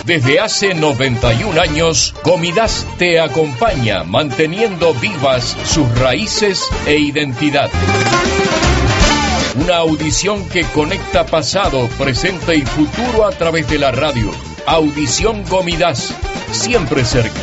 Desde hace 91 años, Gomidas te acompaña manteniendo vivas sus raíces e identidad. Una audición que conecta pasado, presente y futuro a través de la radio. Audición Gomidas, siempre cerca.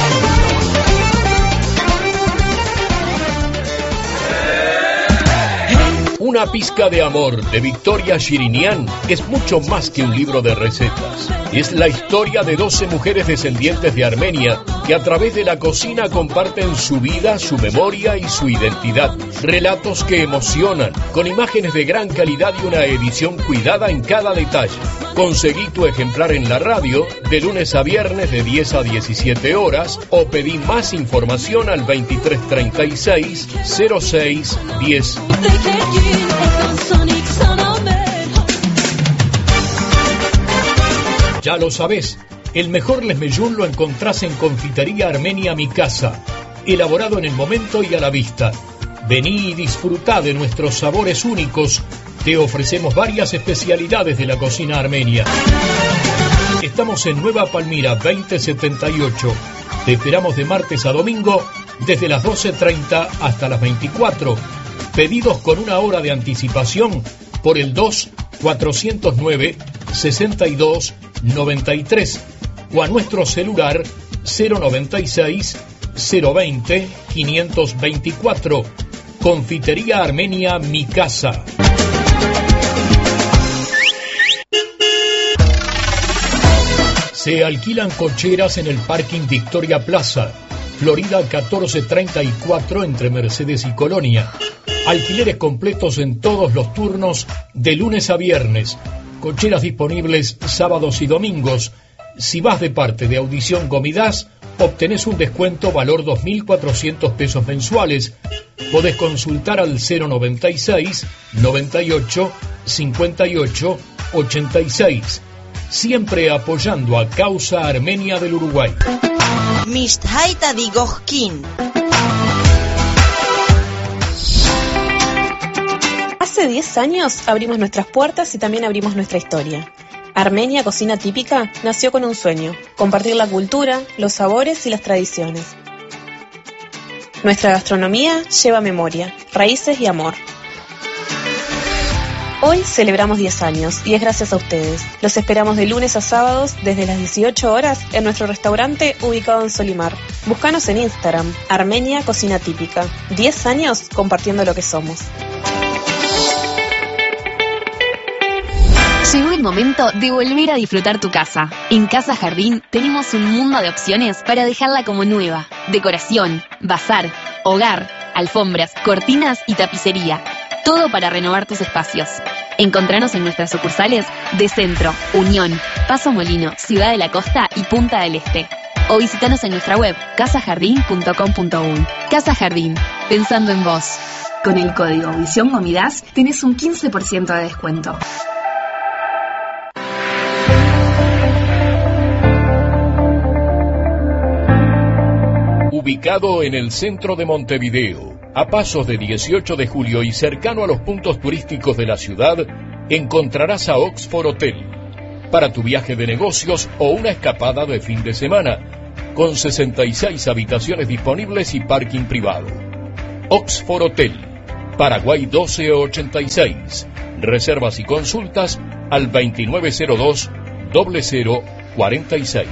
Una pizca de amor de Victoria Chirinian es mucho más que un libro de recetas. Es la historia de 12 mujeres descendientes de Armenia que a través de la cocina comparten su vida, su memoria y su identidad. Relatos que emocionan, con imágenes de gran calidad y una edición cuidada en cada detalle. Conseguí tu ejemplar en la radio de lunes a viernes de 10 a 17 horas o pedí más información al 2336 06 10. Ya lo sabés, el mejor lesmellún lo encontrás en Confitería Armenia Mi Casa, elaborado en el momento y a la vista. Vení y disfrutá de nuestros sabores únicos. Te ofrecemos varias especialidades de la cocina armenia. Estamos en Nueva Palmira 2078. Te esperamos de martes a domingo desde las 12:30 hasta las 24. Pedidos con una hora de anticipación por el 2-409-6293 o a nuestro celular 096 020 524. Confitería Armenia Mi Casa. Se alquilan cocheras en el parking Victoria Plaza, Florida 1434 entre Mercedes y Colonia. Alquileres completos en todos los turnos de lunes a viernes. Cocheras disponibles sábados y domingos. Si vas de parte de Audición Gomidas, obtenés un descuento valor 2.400 pesos mensuales. Podés consultar al 096 98 58 86. Siempre apoyando a Causa Armenia del Uruguay. Mishtaita Digojkin. Hace 10 años abrimos nuestras puertas y también abrimos nuestra historia. Armenia Cocina Típica nació con un sueño: compartir la cultura, los sabores y las tradiciones. Nuestra gastronomía lleva memoria, raíces y amor. Hoy celebramos 10 años y es gracias a ustedes. Los esperamos de lunes a sábados desde las 18 horas en nuestro restaurante ubicado en Solimar. Búscanos en Instagram, Armenia Cocina Típica. 10 años compartiendo lo que somos. Llegó el momento de volver a disfrutar tu casa. En Casa Jardín tenemos un mundo de opciones para dejarla como nueva. Decoración, bazar, hogar, alfombras, cortinas y tapicería. Todo para renovar tus espacios. Encontranos en nuestras sucursales de Centro, Unión, Paso Molino, Ciudad de la Costa y Punta del Este. O visitanos en nuestra web casajardin.com.uy. Casa Jardín, pensando en vos. Con el código Visión Gomidas tenés un 15% de descuento. Ubicado en el centro de Montevideo, a pasos de 18 de julio y cercano a los puntos turísticos de la ciudad, encontrarás a Oxford Hotel. Para tu viaje de negocios o una escapada de fin de semana, con 66 habitaciones disponibles y parking privado. Oxford Hotel, Paraguay 1286. Reservas y consultas al 2902 0046.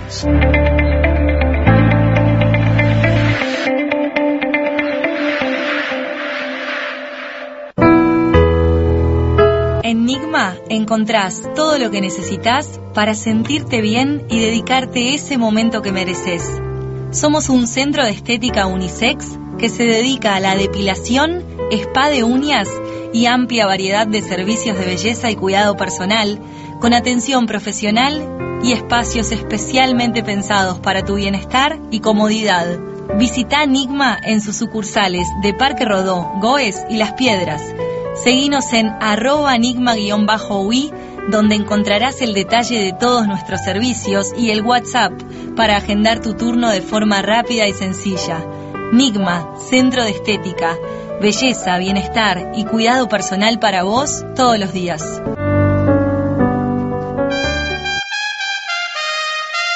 En Nigma encontrás todo lo que necesitas para sentirte bien y dedicarte ese momento que mereces. Somos un centro de estética unisex que se dedica a la depilación, spa de uñas y amplia variedad de servicios de belleza y cuidado personal, con atención profesional y espacios especialmente pensados para tu bienestar y comodidad. Visita Nigma en sus sucursales de Parque Rodó, Goes y Las Piedras. Seguinos en @nigma_ui, donde encontrarás el detalle de todos nuestros servicios y el WhatsApp para agendar tu turno de forma rápida y sencilla. Nigma, Centro de Estética, belleza, bienestar y cuidado personal para vos todos los días.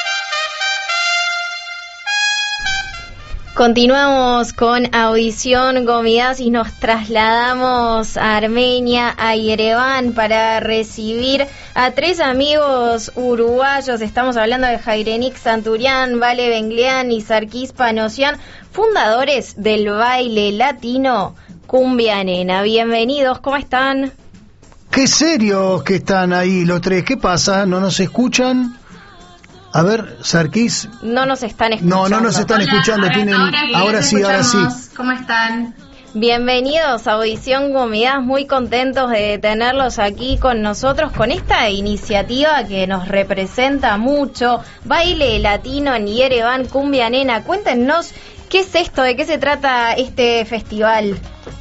Continuamos con Audición Gomidas y nos trasladamos a Armenia, a Yerevan, para recibir a 3 amigos uruguayos. Estamos hablando de Jairenik Santurian, Vale Benglian y Sarkis Panosian, fundadores del baile latino Cumbia Nena. Bienvenidos, ¿cómo están? Qué serios que están ahí los 3. ¿Qué pasa? ¿No nos escuchan? A ver, Sarkis. No nos están escuchando. No nos están escuchando. Ahora sí. ¿Cómo están? Bienvenidos a Audición Gomidas, muy contentos de tenerlos aquí con nosotros con esta iniciativa que nos representa mucho. Baile latino en Yerevan, Cumbia Nena. Cuéntenos, ¿qué es esto? ¿De qué se trata este festival?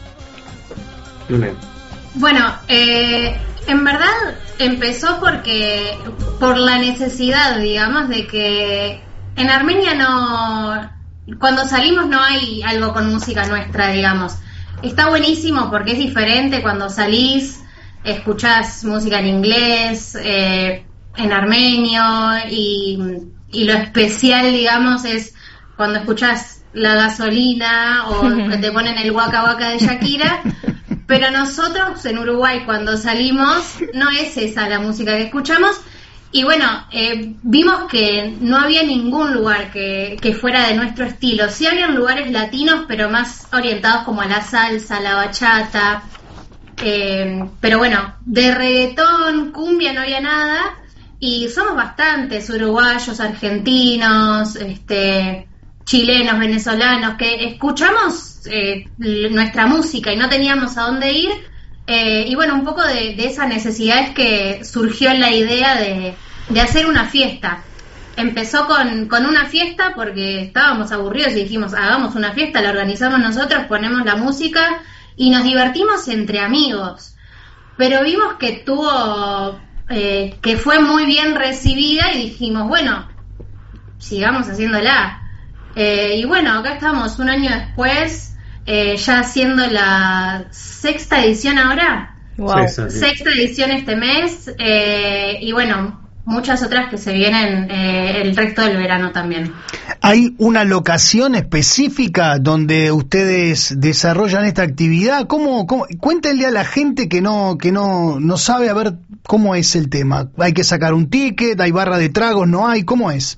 Bueno, en verdad empezó por la necesidad, digamos, de que en Armenia cuando salimos no hay algo con música nuestra, digamos. Está buenísimo porque es diferente cuando salís, escuchás música en inglés, en armenio, y lo especial, digamos, es cuando escuchás La Gasolina o que te ponen el Waka Waka de Shakira. Pero nosotros en Uruguay cuando salimos no es esa la música que escuchamos, y bueno, vimos que no había ningún lugar que fuera de nuestro estilo. Sí habían lugares latinos, pero más orientados como a la salsa, a la bachata, pero bueno, de reggaetón, cumbia no había nada, y somos bastantes uruguayos, argentinos, chilenos, venezolanos, que escuchamos nuestra música y no teníamos a dónde ir, y bueno, un poco de esa necesidad es que surgió la idea de hacer una fiesta. Empezó con una fiesta porque estábamos aburridos y dijimos, hagamos una fiesta, la organizamos nosotros, ponemos la música y nos divertimos entre amigos, pero vimos que que fue muy bien recibida y dijimos, bueno, sigamos haciéndola. Y bueno, acá estamos un año después, ya haciendo la 6ª edición ahora. Wow. 6ª edición este mes, y bueno, muchas otras que se vienen el resto del verano también. ¿Hay una locación específica donde ustedes desarrollan esta actividad? ¿Cómo? Cuéntenle a la gente que no sabe, a ver cómo es el tema. ¿Hay que sacar un ticket? ¿Hay barra de tragos? ¿No hay? ¿Cómo es?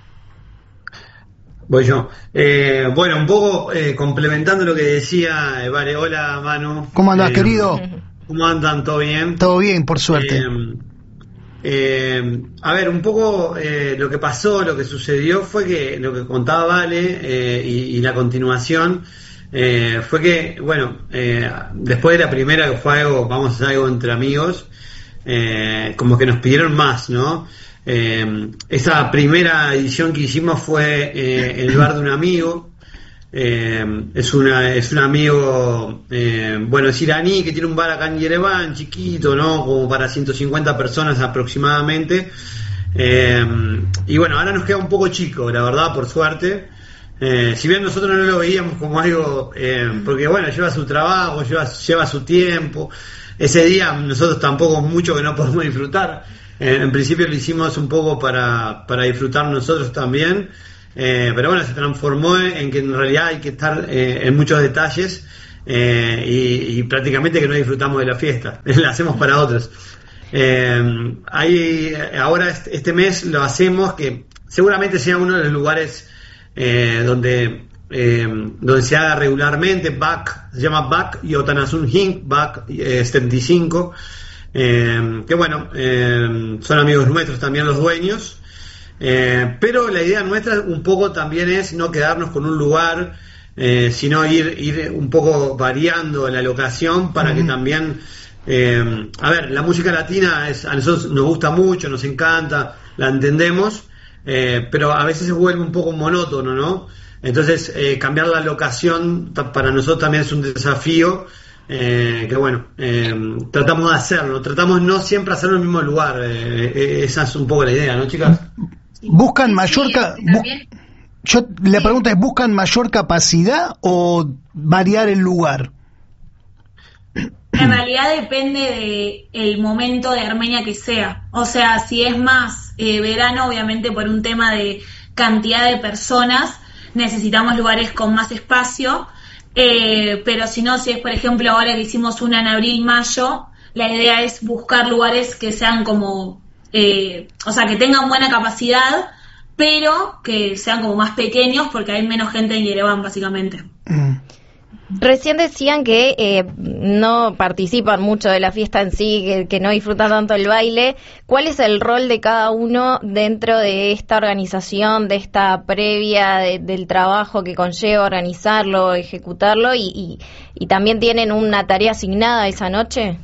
Voy yo. Bueno, un poco complementando lo que decía, vale, hola Manu. ¿Cómo andás, querido? ¿Cómo andan? ¿Todo bien? Todo bien, por suerte. A ver, un poco lo que pasó, lo que sucedió fue que lo que contaba Vale y la continuación fue que, bueno, después de la primera que fue vamos a hacer algo entre amigos, como que nos pidieron más, ¿no? Esa primera edición que hicimos fue en el bar de un amigo. Es un amigo, bueno, es iraní, que tiene un bar acá en Yerevan, chiquito, ¿no? Como para 150 personas aproximadamente. Y bueno, ahora nos queda un poco chico, la verdad, por suerte. Si bien nosotros no lo veíamos como algo, porque bueno, lleva su trabajo, lleva su tiempo. Ese día nosotros tampoco mucho que no podemos disfrutar. En principio lo hicimos un poco para disfrutar nosotros también, pero bueno, se transformó en que en realidad hay que estar en muchos detalles, y prácticamente que no disfrutamos de la fiesta, la hacemos para otros. Ahora este mes lo hacemos, que seguramente sea uno de los lugares donde se haga regularmente. Se llama Back y Otanasun Hink, Back 75. Que bueno, son amigos nuestros también los dueños, pero la idea nuestra un poco también es no quedarnos con un lugar, sino ir un poco variando la locación para que también, a ver, la música latina a nosotros nos gusta mucho, nos encanta, la entendemos, pero a veces se vuelve un poco monótono, ¿no? Entonces cambiar la locación para nosotros también es un desafío. Que bueno, tratamos de hacerlo, tratamos no siempre hacerlo en el mismo lugar, esa es un poco la idea, ¿no, chicas? ¿Buscan mayor la pregunta es, ¿buscan mayor capacidad o variar el lugar? En realidad depende del momento de Armenia que sea, o sea, si es más verano, obviamente por un tema de cantidad de personas, necesitamos lugares con más espacio, pero si no, si es por ejemplo ahora que hicimos una en abril-mayo, la idea es buscar lugares que sean como, o sea, que tengan buena capacidad, pero que sean como más pequeños porque hay menos gente en Yerevan, básicamente. Recién decían que no participan mucho de la fiesta en sí, que no disfrutan tanto el baile. ¿Cuál es el rol de cada uno dentro de esta organización, de esta previa del trabajo que conlleva organizarlo, ejecutarlo y también tienen una tarea asignada esa noche?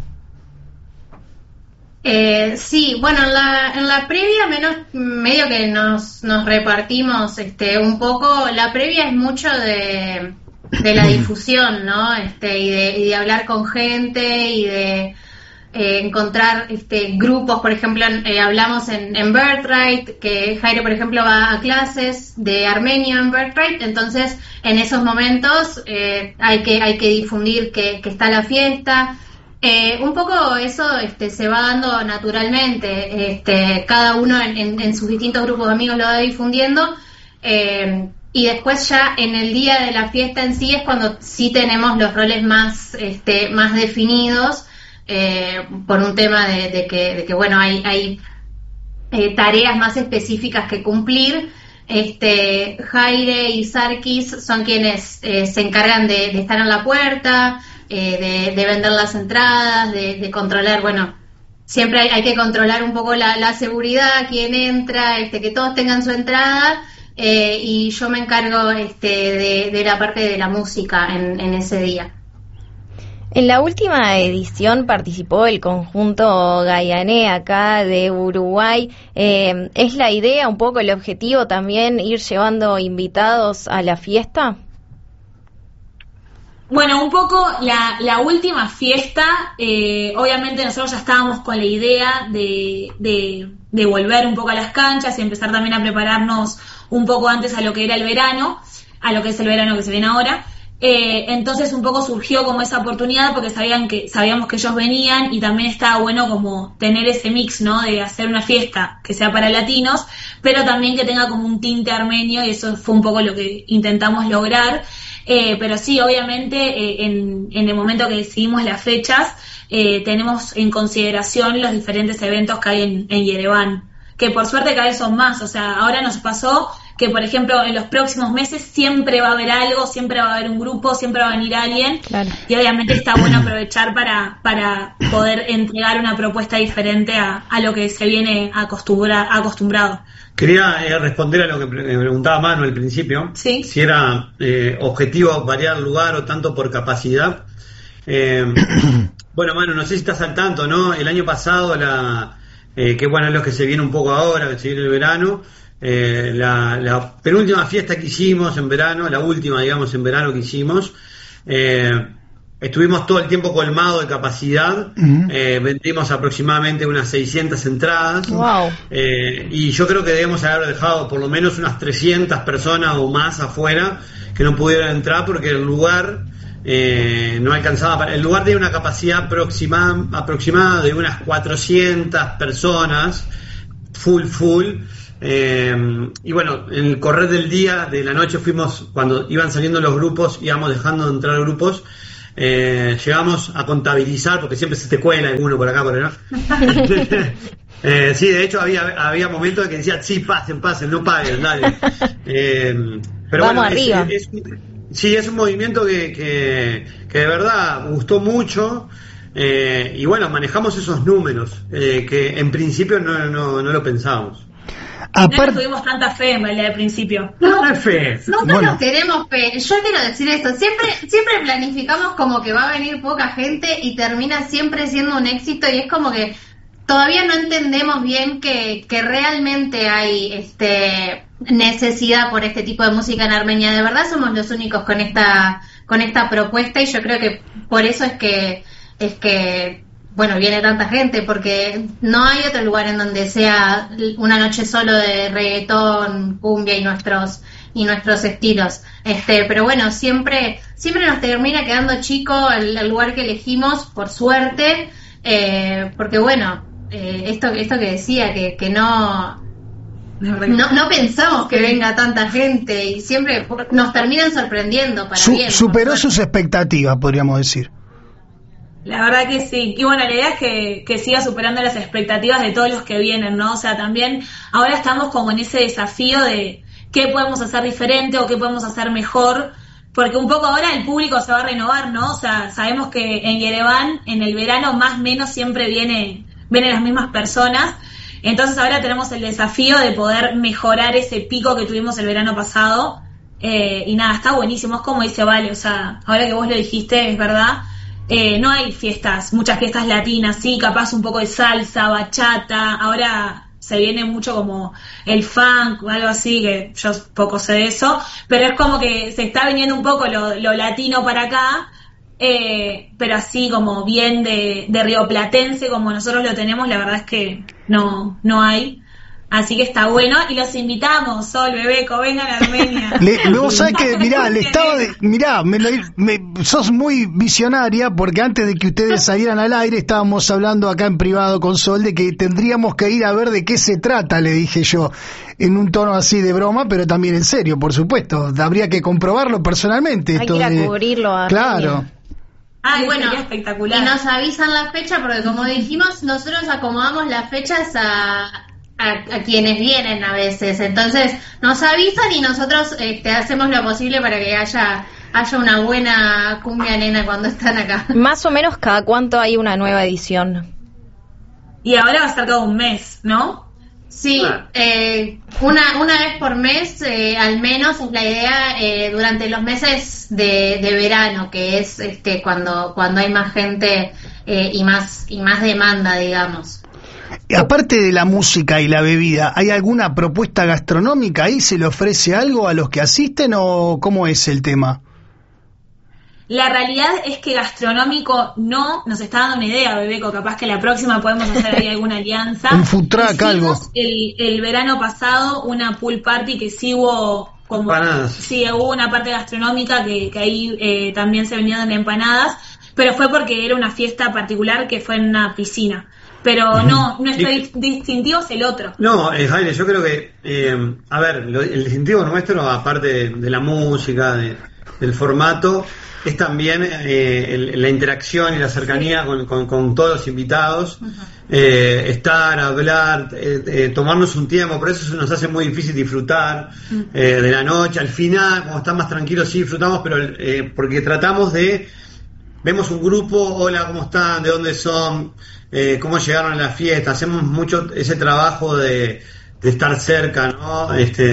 Sí, bueno, en la previa medio que nos repartimos un poco. La previa es mucho de la difusión, ¿no? Y de hablar con gente y de encontrar grupos. Por ejemplo, hablamos en Birthright, que Jairo, por ejemplo, va a clases de armenio en Birthright, entonces en esos momentos hay que difundir que está la fiesta. Un poco eso se va dando naturalmente, cada uno en sus distintos grupos de amigos lo va difundiendo, y después ya en el día de la fiesta en sí es cuando sí tenemos los roles más definidos, por un tema de que bueno, hay tareas más específicas que cumplir. Jaire y Sarkis son quienes se encargan de estar en la puerta, de vender las entradas, de controlar, bueno, siempre hay que controlar un poco la seguridad, quién entra, que todos tengan su entrada, y yo me encargo de la parte de la música en ese día. En la última edición participó el conjunto Gaiané acá de Uruguay. ¿Es la idea, un poco el objetivo también, ir llevando invitados a la fiesta? Bueno, un poco la última fiesta, obviamente nosotros ya estábamos con la idea de volver un poco a las canchas y empezar también a prepararnos un poco antes a lo que era el verano, a lo que es el verano que se viene ahora. Entonces un poco surgió como esa oportunidad porque sabíamos que ellos venían y también estaba bueno como tener ese mix, ¿no? De hacer una fiesta que sea para latinos, pero también que tenga como un tinte armenio, y eso fue un poco lo que intentamos lograr. Pero sí, obviamente en el momento que decidimos las fechas, tenemos en consideración los diferentes eventos que hay en Yerevan, que por suerte cada vez son más. O sea, ahora nos pasó que, por ejemplo, en los próximos meses siempre va a haber algo, siempre va a haber un grupo, siempre va a venir alguien. Claro. Y obviamente está bueno aprovechar para poder entregar una propuesta diferente a lo que se viene acostumbrado. Quería responder a lo que me preguntaba Manu al principio, ¿sí? Si era objetivo variar lugar o tanto por capacidad. Bueno, Manu, no sé si estás al tanto, ¿no? El año pasado, que bueno, es lo que se viene un poco ahora, que se viene el verano, la penúltima fiesta que hicimos en verano, la última, digamos, en verano que hicimos, estuvimos todo el tiempo colmado de capacidad. Vendimos aproximadamente unas 600 entradas. Wow. Y yo creo que debemos haber dejado por lo menos unas 300 personas o más afuera que no pudieron entrar porque el lugar no alcanzaba. El lugar tiene una capacidad aproximada de unas 400 personas, full. Y bueno, en el correr del día, de la noche, cuando iban saliendo los grupos, íbamos dejando de entrar grupos. Llegamos a contabilizar, porque siempre se te cuela alguno por acá, por allá. Sí, de hecho había momentos en que decían, sí, pasen, no paguen, dale. Pero vamos, bueno, arriba. Es un movimiento que de verdad gustó mucho. Y bueno, manejamos esos números que en principio no lo pensábamos. No tuvimos tanta fe en realidad al principio. No es fe. Nosotros no tenemos fe. Yo quiero decir esto, siempre planificamos como que va a venir poca gente y termina siempre siendo un éxito, y es como que todavía no entendemos bien que realmente hay necesidad por este tipo de música en Armenia. De verdad somos los únicos con esta propuesta, y yo creo que por eso es que bueno, viene tanta gente, porque no hay otro lugar en donde sea una noche solo de reggaetón, cumbia y nuestros estilos. Pero bueno, siempre nos termina quedando chico el lugar que elegimos, por suerte, porque bueno, esto que decía, que no No pensamos que venga tanta gente y siempre nos terminan sorprendiendo para bien. Superó sus expectativas, podríamos decir. La verdad que sí. Y bueno, la idea es que siga superando las expectativas de todos los que vienen, ¿no? O sea, también ahora estamos como en ese desafío de qué podemos hacer diferente o qué podemos hacer mejor, porque un poco ahora el público se va a renovar, ¿no? O sea, sabemos que en Yerevan, en el verano, más o menos siempre vienen las mismas personas. Entonces ahora tenemos el desafío de poder mejorar ese pico que tuvimos el verano pasado. Y nada, está buenísimo. Es como dice Vale, o sea, ahora que vos lo dijiste, es verdad. No hay muchas fiestas latinas, sí, capaz un poco de salsa, bachata, ahora se viene mucho como el funk o algo así, que yo poco sé de eso, pero es como que se está viniendo un poco lo latino para acá, pero así como bien de rioplatense como nosotros lo tenemos, la verdad es que no hay. Así que está bueno y los invitamos, Sol, Bebeco, vengan a Armenia. Vos sabés que, sos muy visionaria porque antes de que ustedes salieran al aire estábamos hablando acá en privado con Sol de que tendríamos que ir a ver de qué se trata, le dije yo, en un tono así de broma, pero también en serio, por supuesto. Habría que comprobarlo personalmente. Hay que ir a cubrirlo a Claro. Ah, y bueno, espectacular. Y nos avisan la fecha porque como dijimos, nosotros acomodamos las fechas a quienes vienen a veces, entonces nos avisan y nosotros hacemos lo posible para que haya una buena cumbia nena cuando están acá. Más o menos cada cuánto hay una nueva edición. Y ahora va a ser cada un mes, ¿no? Sí, una vez por mes al menos es la idea, durante los meses de verano, que es cuando hay más gente y más demanda, digamos. Aparte de la música y la bebida, ¿hay alguna propuesta gastronómica ahí? ¿Se le ofrece algo a los que asisten o cómo es el tema? La realidad es que gastronómico no nos está dando una idea, Bebeco, capaz que la próxima podemos hacer ahí alguna alianza. Un food truck, algo. El verano pasado una pool party que sí hubo como empanadas. Sí, hubo una parte gastronómica que ahí también se venían empanadas, pero fue porque era una fiesta particular que fue en una piscina. Pero no, nuestro distintivo es el otro. No, Jaime, yo creo que, el distintivo nuestro, aparte de la música, del formato, es también la interacción y la cercanía con todos los invitados, estar, hablar, tomarnos un tiempo, por eso nos hace muy difícil disfrutar de la noche. Al final, como están más tranquilos, sí disfrutamos, pero porque tratamos vemos un grupo, hola, ¿cómo están? ¿De dónde son? ¿Cómo llegaron a la fiesta? Hacemos mucho ese trabajo de estar cerca, ¿no?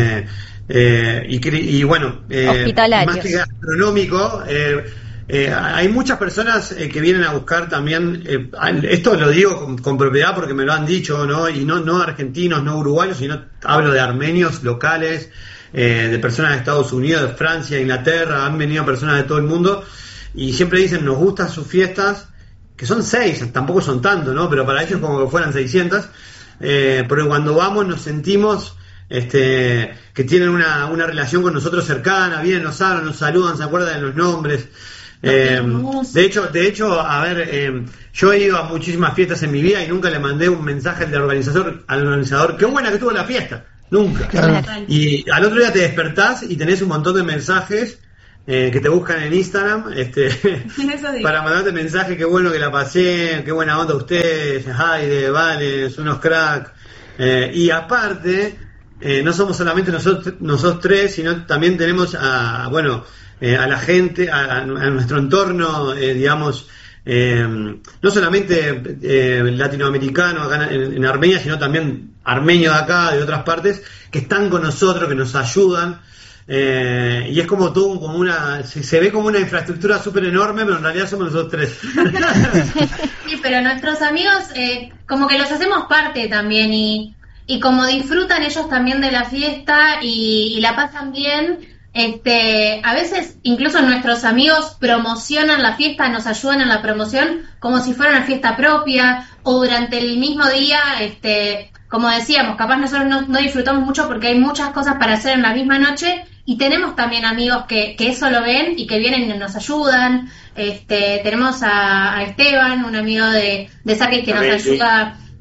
Y bueno, más que gastronómico, hay muchas personas que vienen a buscar también, esto lo digo con propiedad porque me lo han dicho, ¿no? Y no argentinos, no uruguayos, sino hablo de armenios locales, de personas de Estados Unidos, de Francia, Inglaterra, han venido personas de todo el mundo y siempre dicen, nos gustan sus fiestas, que son 6, tampoco son tanto, ¿no? Pero para ellos como que fueran 600, pero cuando vamos nos sentimos que tienen una relación con nosotros cercana, vienen, nos hablan, nos saludan, se acuerdan de los nombres. De hecho, a ver, yo he ido a muchísimas fiestas en mi vida y nunca le mandé un mensaje al organizador, qué buena que estuvo la fiesta, nunca. Claro. Y al otro día te despertás y tenés un montón de mensajes que te buscan en Instagram para mandarte mensaje, qué bueno que la pasé, qué buena onda ustedes, Jaide, Vale, son unos crack. Y aparte, no somos solamente nosotros tres, sino también tenemos a la gente, a nuestro entorno, digamos, no solamente latinoamericano acá en Armenia, sino también armenios de acá, de otras partes, que están con nosotros, que nos ayudan. Y es como todo, se ve como una infraestructura súper enorme, pero en realidad somos nosotros tres. Sí, pero nuestros amigos como que los hacemos parte también y como disfrutan ellos también de la fiesta y la pasan bien, a veces incluso nuestros amigos promocionan la fiesta, nos ayudan en la promoción como si fuera una fiesta propia, o durante el mismo día, como decíamos, capaz nosotros no disfrutamos mucho porque hay muchas cosas para hacer en la misma noche, y tenemos también amigos que eso lo ven y que vienen y nos ayudan. Tenemos a Esteban, un amigo de Sarkis que nos ayuda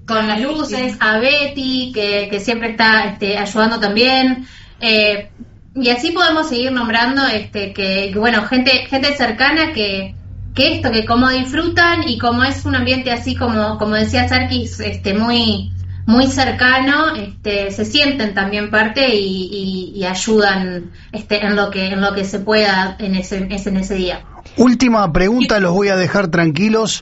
con las luces, a Betty, que siempre está ayudando también. Y así podemos seguir nombrando que bueno, gente cercana que cómo disfrutan y como es un ambiente así como decía Sarkis, muy muy cercano, se sienten también parte y ayudan en lo que se pueda en ese día. Última pregunta, los voy a dejar tranquilos.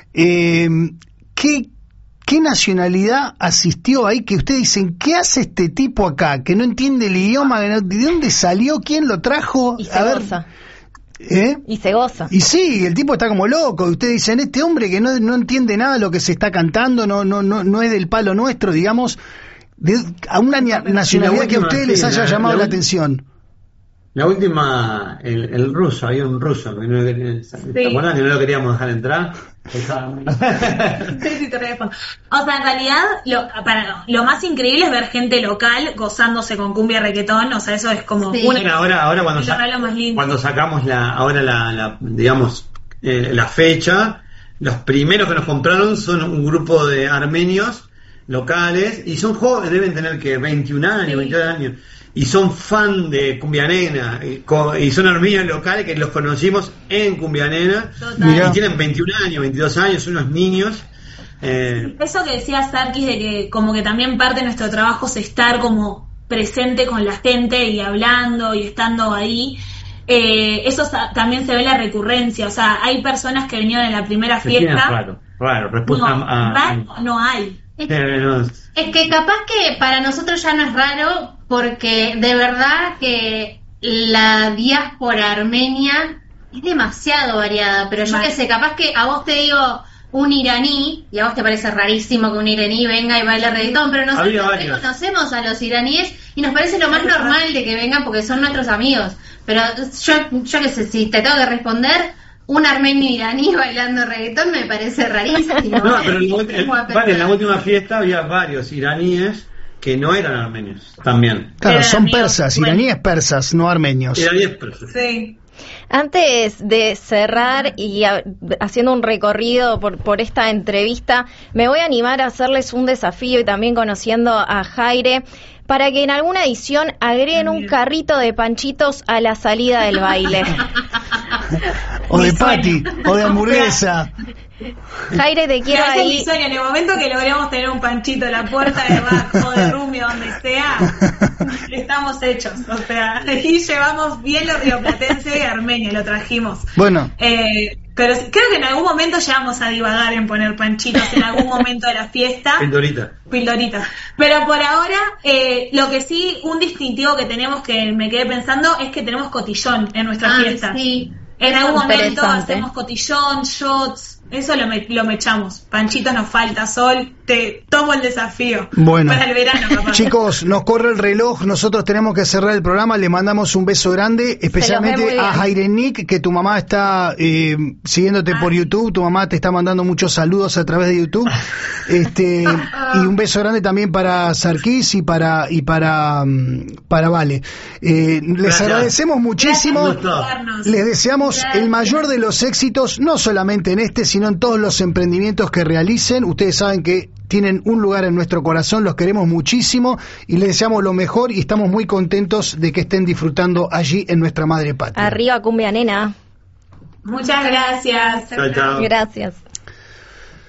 ¿Qué nacionalidad asistió ahí? Que ustedes dicen, ¿qué hace este tipo acá? Que no entiende el idioma, ¿de dónde salió? ¿Quién lo trajo? Y se goza. Y se goza. Y sí, el tipo está como loco. Ustedes dicen, este hombre que no entiende nada de lo que se está cantando, no es del palo nuestro, digamos, a una nacionalidad que a ustedes les haya llamado la atención. La última, el ruso, había un ruso que no lo queríamos dejar entrar. Sí, te respondo. O sea, en realidad lo más increíble es ver gente local gozándose con cumbia reggaetón. O sea, eso es como ahora cuando sacamos digamos la fecha, los primeros que nos compraron son un grupo de armenios locales y son jóvenes, deben tener que 21 años, 22 años. Y son fan de Cumbia Nena, y son armenios locales que los conocimos en Cumbia Nena, y tienen 21 años, 22 años, son unos niños. Eso que decía Sarkis de que como que también parte de nuestro trabajo es estar como presente con la gente y hablando y estando ahí. Eso también se ve la recurrencia, o sea, hay personas que vinieron en la primera fiesta. Raro, respuesta no hay. Es que capaz que para nosotros ya no es raro, porque de verdad que la diáspora armenia es demasiado variada, pero yo que sé, capaz que a vos te digo un iraní, y a vos te parece rarísimo que un iraní venga y baile reggaetón, pero nosotros conocemos a los iraníes y nos parece lo más normal de que vengan porque son nuestros amigos, pero yo que sé, si te tengo que responder, un armenio iraní bailando reggaetón me parece rarísimo. No, pero en la última fiesta había varios iraníes que no eran armenios también. Claro, son persas, iraníes persas, no armenios. Iraníes persas. Sí. Antes de cerrar y haciendo un recorrido por esta entrevista, me voy a animar a hacerles un desafío y también conociendo a Jaire, para que en alguna edición agreguen un carrito de panchitos a la salida del baile. O de patty, o de hamburguesa. Jaire, te quiero ahí. En el momento que logremos tener un panchito en la puerta de Baco, de Rumi, donde sea, estamos hechos. O sea, y llevamos bien lo rioplatense y Armenia, lo trajimos. Bueno. Pero creo que en algún momento llegamos a divagar en poner panchitos en algún momento de la fiesta. Pildoritas. Pero por ahora, lo que sí, un distintivo que tenemos que me quedé pensando es que tenemos cotillón en nuestra fiesta. Sí. En algún momento hacemos cotillón, shots, eso lo mechamos. Panchitos nos falta, Sol, te tomo el desafío. Bueno, para el verano, capaz. Chicos, nos corre el reloj, nosotros tenemos que cerrar el programa, le mandamos un beso grande, especialmente a Jaire Nick, que tu mamá está siguiéndote por YouTube, tu mamá te está mandando muchos saludos a través de YouTube. Y un beso grande también para Sarkis y para Vale. Les agradecemos muchísimo, les deseamos el mayor de los éxitos, no solamente en sino en todos los emprendimientos que realicen. Ustedes saben que tienen un lugar en nuestro corazón, los queremos muchísimo y les deseamos lo mejor y estamos muy contentos de que estén disfrutando allí en nuestra madre patria. Arriba Cumbia Nena. Muchas gracias. Chao. Gracias.